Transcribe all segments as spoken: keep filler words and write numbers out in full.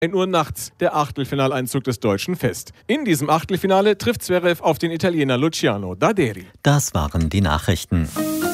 ein Uhr nachts der Achtelfinaleinzug des Deutschen fest. In diesem Achtelfinale trifft Zverev auf den Italiener Luciano Daderi. Das waren die Nachrichten.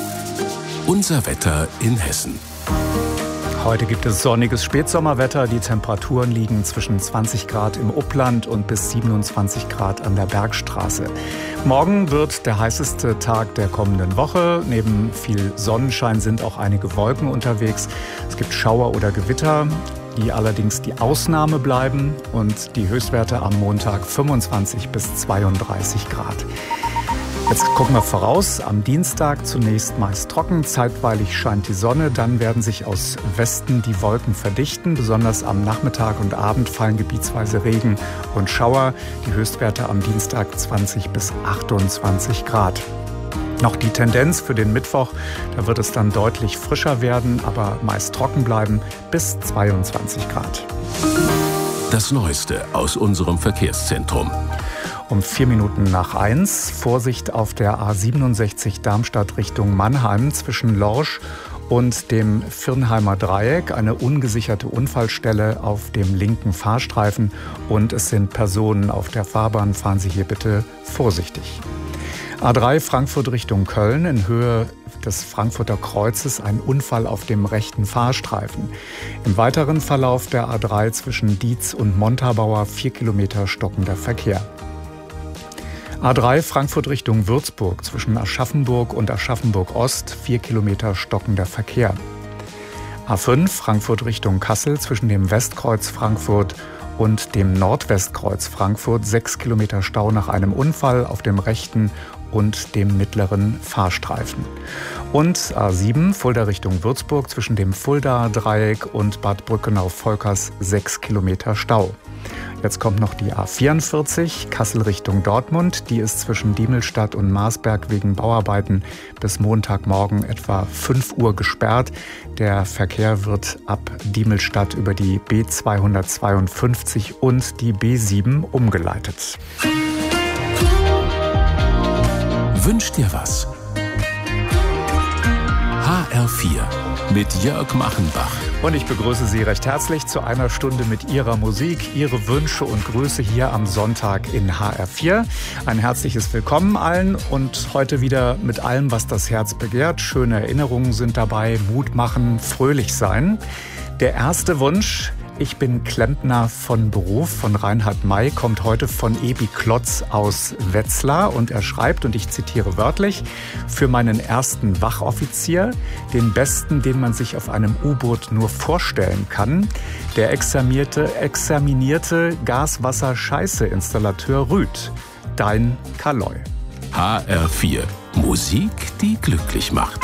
Unser Wetter in Hessen. Heute gibt es sonniges Spätsommerwetter. Die Temperaturen liegen zwischen zwanzig Grad im Upland und bis siebenundzwanzig Grad an der Bergstraße. Morgen wird der heißeste Tag der kommenden Woche. Neben viel Sonnenschein sind auch einige Wolken unterwegs. Es gibt Schauer oder Gewitter, die allerdings die Ausnahme bleiben. Und die Höchstwerte am Montag fünfundzwanzig bis zweiunddreißig Grad. Jetzt gucken wir voraus. Am Dienstag zunächst meist trocken, zeitweilig scheint die Sonne, dann werden sich aus Westen die Wolken verdichten. Besonders am Nachmittag und Abend fallen gebietsweise Regen und Schauer. Die Höchstwerte am Dienstag zwanzig bis achtundzwanzig Grad. Noch die Tendenz für den Mittwoch, da wird es dann deutlich frischer werden, aber meist trocken bleiben bis zweiundzwanzig Grad. Das Neueste aus unserem Verkehrszentrum. Um vier Minuten nach eins. Vorsicht auf der A siebenundsechzig Darmstadt Richtung Mannheim zwischen Lorsch und dem Virnheimer Dreieck. Eine ungesicherte Unfallstelle auf dem linken Fahrstreifen und es sind Personen auf der Fahrbahn. Fahren Sie hier bitte vorsichtig. A drei Frankfurt Richtung Köln in Höhe des Frankfurter Kreuzes ein Unfall auf dem rechten Fahrstreifen. Im weiteren Verlauf der A drei zwischen Dietz und Montabaur vier Kilometer stockender Verkehr. A drei Frankfurt Richtung Würzburg zwischen Aschaffenburg und Aschaffenburg Ost vier Kilometer stockender Verkehr. A fünf Frankfurt Richtung Kassel zwischen dem Westkreuz Frankfurt und dem Nordwestkreuz Frankfurt sechs Kilometer Stau nach einem Unfall auf dem rechten und dem mittleren Fahrstreifen. Und A sieben Fulda Richtung Würzburg zwischen dem Fuldaer Dreieck und Bad Brückenau-Volkers sechs Kilometer Stau. Jetzt kommt noch die A vierundvierzig, Kassel Richtung Dortmund. Die ist zwischen Diemelstadt und Marsberg wegen Bauarbeiten bis Montagmorgen etwa fünf Uhr gesperrt. Der Verkehr wird ab Diemelstadt über die B zweihundertzweiundfünfzig und die B sieben umgeleitet. Wünsch dir was? H R vier mit Jörg Machenbach. Und ich begrüße Sie recht herzlich zu einer Stunde mit Ihrer Musik, Ihre Wünsche und Grüße hier am Sonntag in H R vier. Ein herzliches Willkommen allen und heute wieder mit allem, was das Herz begehrt. Schöne Erinnerungen sind dabei, Mut machen, fröhlich sein. Der erste Wunsch: Ich bin Klempner von Beruf, von Reinhard May, kommt heute von Ebi Klotz aus Wetzlar und er schreibt, und ich zitiere wörtlich: Für meinen ersten Wachoffizier, den besten, den man sich auf einem U-Boot nur vorstellen kann, der examinierte, examinierte Gas-Wasser-Scheiße-Installateur Rüd. Dein Kaloi. H R vier. Musik, die glücklich macht.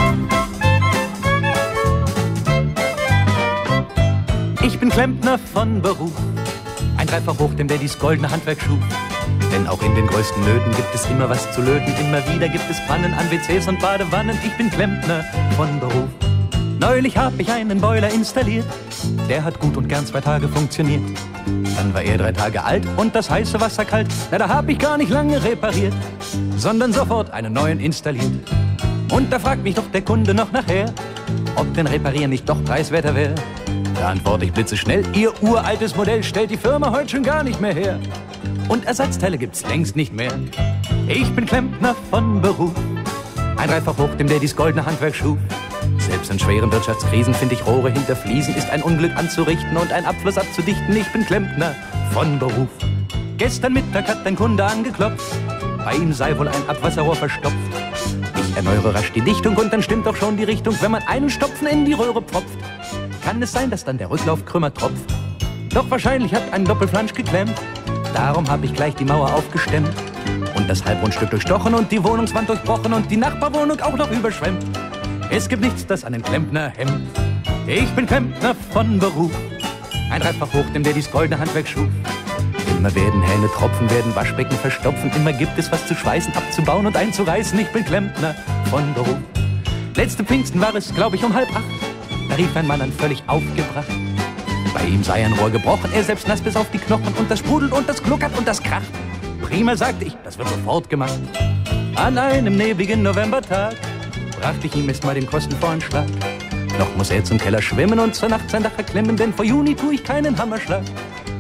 Ich bin Klempner von Beruf, ein Dreifach hoch dem Daddys goldene Handwerk schuf. Denn auch in den größten Nöten gibt es immer was zu löten. Immer wieder gibt es Pannen an W Cs und Badewannen. Ich bin Klempner von Beruf. Neulich hab ich einen Boiler installiert, der hat gut und gern zwei Tage funktioniert. Dann war er drei Tage alt und das heiße Wasser kalt. Na, da hab ich gar nicht lange repariert, sondern sofort einen neuen installiert. Und da fragt mich doch der Kunde noch nachher, ob denn Reparieren nicht doch preiswerter wäre. Da antworte ich blitzeschnell: Ihr uraltes Modell stellt die Firma heute schon gar nicht mehr her. Und Ersatzteile gibt's längst nicht mehr. Ich bin Klempner von Beruf, ein Dreifach hoch dem Daddys goldene Handwerk schuf. Selbst in schweren Wirtschaftskrisen finde ich Rohre hinter Fliesen ist ein Unglück anzurichten und ein Abfluss abzudichten. Ich bin Klempner von Beruf. Gestern Mittag hat ein Kunde angeklopft, bei ihm sei wohl ein Abwasserrohr verstopft. Ich erneuere rasch die Dichtung und dann stimmt auch schon die Richtung, wenn man einen Stopfen in die Röhre pfropft. Kann es sein, dass dann der Rücklaufkrümmer tropft? Doch wahrscheinlich hat ein Doppelflansch geklemmt. Darum hab ich gleich die Mauer aufgestemmt und das Halbrundstück durchstochen und die Wohnungswand durchbrochen und die Nachbarwohnung auch noch überschwemmt. Es gibt nichts, das einen Klempner hemmt. Ich bin Klempner von Beruf, ein Dreifach hoch dem Daddys goldene Handwerk schuf. Immer werden Hähne tropfen, werden Waschbecken verstopfen. Immer gibt es was zu schweißen, abzubauen und einzureißen. Ich bin Klempner von Beruf. Letzte Pfingsten war es, glaub ich, um halb acht. Da rief ein Mann an, völlig aufgebracht. Bei ihm sei ein Rohr gebrochen, er selbst nass bis auf die Knochen. Und das sprudelt und das gluckert und das kracht. Prima, sagte ich, das wird sofort gemacht. An einem nebligen Novembertag brachte ich ihm erst mal den Kostenvoranschlag. Noch muss er zum Keller schwimmen und zur Nacht sein Dach erklemmen, denn vor Juni tu ich keinen Hammerschlag.